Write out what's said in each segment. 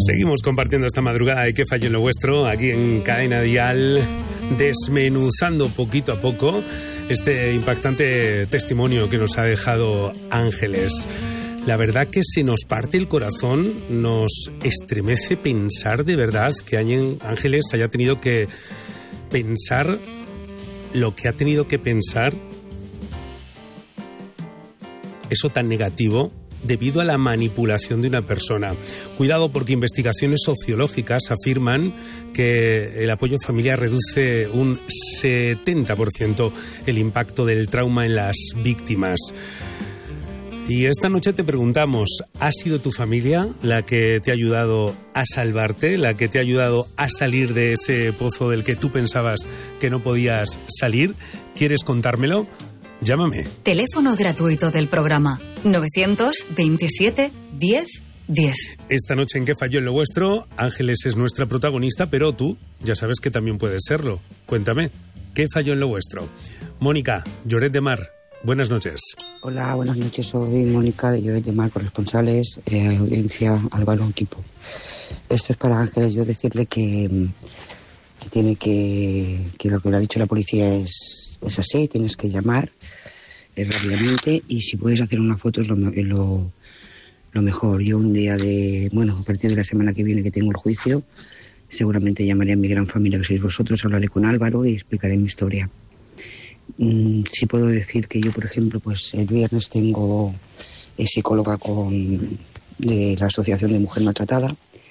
Seguimos compartiendo esta madrugada de Qué fallo en lo vuestro, aquí en Cadena Dial, desmenuzando poquito a poco este impactante testimonio que nos ha dejado Ángeles. La verdad que se nos parte el corazón, nos estremece pensar de verdad que Ángeles haya tenido que pensar lo que ha tenido que pensar, eso tan negativo, debido a la manipulación de una persona. Cuidado, porque investigaciones sociológicas afirman que el apoyo familiar reduce un 70% el impacto del trauma en las víctimas. Y esta noche te preguntamos, ¿ha sido tu familia la que te ha ayudado a salvarte, la que te ha ayudado a salir de ese pozo del que tú pensabas que no podías salir? ¿Quieres contármelo? Llámame. Teléfono gratuito del programa 927 10 10. Esta noche en Qué falló en lo vuestro, Ángeles es nuestra protagonista, pero tú ya sabes que también puedes serlo. Cuéntame, ¿qué falló en lo vuestro? Mónica, Lloret de Mar, buenas noches. Hola, buenas noches, soy Mónica de Lloret de Mar, corresponsales, audiencia Álvaro Equipo. Esto es para Ángeles, yo decirle que tiene que lo que le ha dicho la policía es así, tienes que llamar rápidamente, y si puedes hacer una foto es lo mejor. Yo un día a partir de la semana que viene, que tengo el juicio, seguramente llamaré a mi gran familia, que sois vosotros, hablaré con Álvaro y explicaré mi historia. Sí puedo decir que yo, por ejemplo, pues el viernes tengo psicóloga de la Asociación de Mujer Maltratada,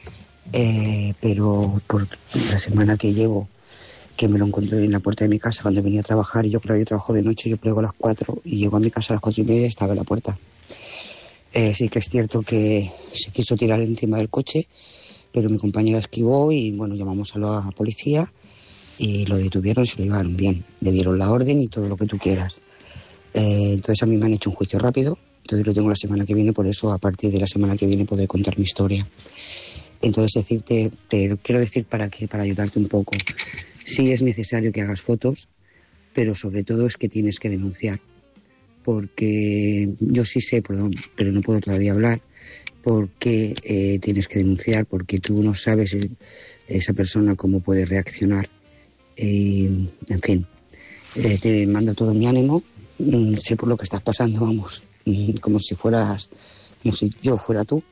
pero por la semana que llevo, que me lo encontré en la puerta de mi casa cuando venía a trabajar, y yo trabajo de noche, yo plego a las 4 y llego a mi casa a las 4:30 y estaba en la puerta. Sí que es cierto que se quiso tirar encima del coche, pero mi compañera esquivó y bueno, llamamos a la policía y lo detuvieron y se lo llevaron bien. Le dieron la orden y todo lo que tú quieras. Entonces a mí me han hecho un juicio rápido, entonces lo tengo la semana que viene, por eso a partir de la semana que viene podré contar mi historia. Entonces quiero decir para ayudarte un poco, sí es necesario que hagas fotos, pero sobre todo es que tienes que denunciar, porque yo sí sé, pero no puedo todavía hablar, porque tienes que denunciar, porque tú no sabes esa persona cómo puede reaccionar. En fin, te mando todo mi ánimo, sé por lo que estás pasando, vamos, como si yo fuera tú.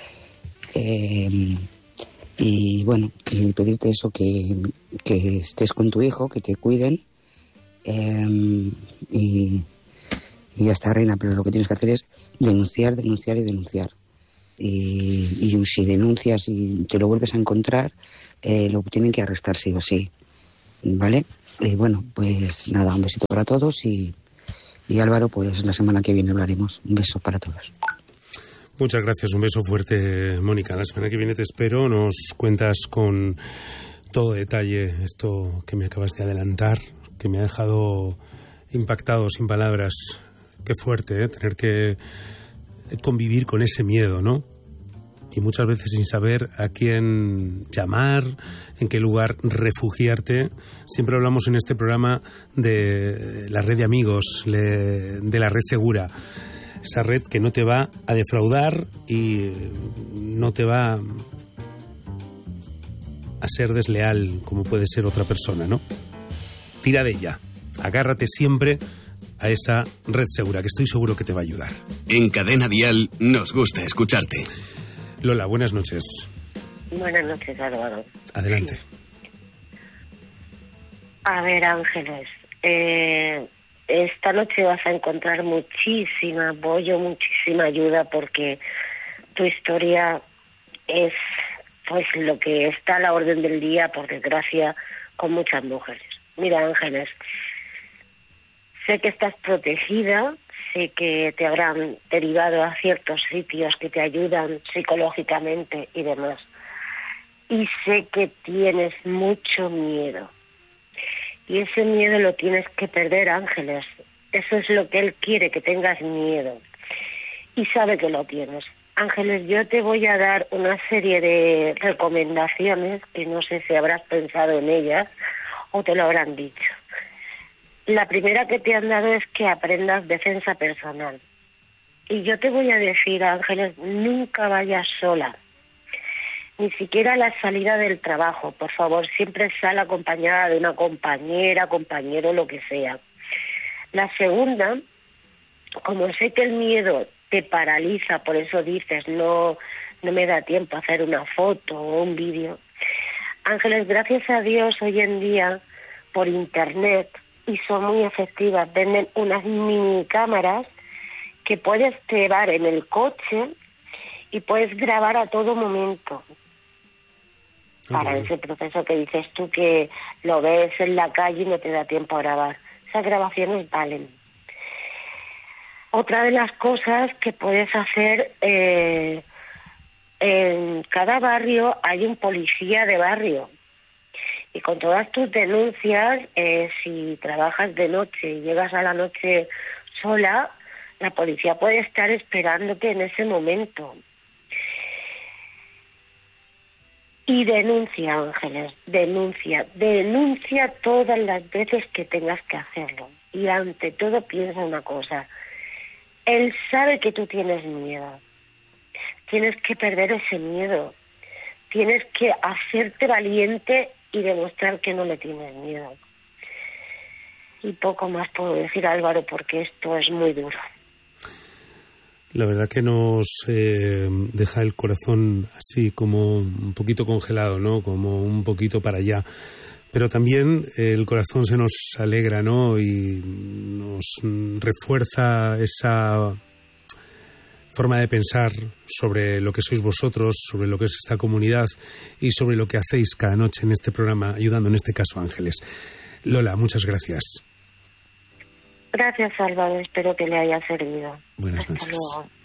Y bueno, y pedirte eso, que estés con tu hijo, que te cuiden, y ya está, reina, pero lo que tienes que hacer es denunciar. Y si denuncias y te lo vuelves a encontrar, lo tienen que arrestar sí o sí, ¿vale? Y bueno, pues nada, un besito para todos y Álvaro, pues la semana que viene hablaremos. Un beso para todos. Muchas gracias, un beso fuerte, Mónica. La semana que viene te espero, nos cuentas con todo detalle esto que me acabas de adelantar, que me ha dejado impactado, sin palabras. Qué fuerte, tener que convivir con ese miedo, ¿no? Y muchas veces sin saber a quién llamar, en qué lugar refugiarte. Siempre hablamos en este programa de la red de amigos, de la red segura. Esa red que no te va a defraudar y no te va a ser desleal como puede ser otra persona, ¿no? Tira de ella. Agárrate siempre a esa red segura, que estoy seguro que te va a ayudar. En Cadena Dial nos gusta escucharte. Lola, buenas noches. Buenas noches, Álvaro. Adelante. Sí. A ver, Ángeles, esta noche vas a encontrar muchísimo apoyo, muchísima ayuda, porque tu historia es pues lo que está a la orden del día, por desgracia, con muchas mujeres. Mira, Ángeles, sé que estás protegida, sé que te habrán derivado a ciertos sitios que te ayudan psicológicamente y demás. Y sé que tienes mucho miedo. Y ese miedo lo tienes que perder, Ángeles. Eso es lo que él quiere, que tengas miedo. Y sabe que lo tienes. Ángeles, yo te voy a dar una serie de recomendaciones que no sé si habrás pensado en ellas o te lo habrán dicho. La primera que te han dado es que aprendas defensa personal. Y yo te voy a decir, Ángeles, nunca vayas sola. ni siquiera a la salida del trabajo. Por favor, siempre sal acompañada de una compañera, compañero, lo que sea. La segunda, como sé que el miedo te paraliza, por eso dices, no me da tiempo a hacer una foto o un vídeo. Ángeles, gracias a Dios, hoy en día, por internet, y son muy efectivas, venden unas mini cámaras que puedes llevar en el coche y puedes grabar a todo momento. Para ese proceso que dices tú, que lo ves en la calle y no te da tiempo a grabar. Esas grabaciones valen. Otra de las cosas que puedes hacer, en cada barrio hay un policía de barrio. Y con todas tus denuncias, si trabajas de noche y llegas a la noche sola, la policía puede estar esperándote en ese momento. Y denuncia, Ángeles, denuncia todas las veces que tengas que hacerlo. Y ante todo piensa una cosa, él sabe que tú tienes miedo, tienes que perder ese miedo, tienes que hacerte valiente y demostrar que no le tienes miedo. Y poco más puedo decir, Álvaro, porque esto es muy duro. La verdad que nos deja el corazón así como un poquito congelado, ¿no? Como un poquito para allá. Pero también el corazón se nos alegra, ¿no? Y nos refuerza esa forma de pensar sobre lo que sois vosotros, sobre lo que es esta comunidad y sobre lo que hacéis cada noche en este programa, ayudando en este caso a Ángeles. Lola, muchas gracias. Gracias, Álvaro. Espero que le haya servido. Buenas Hasta noches. luego.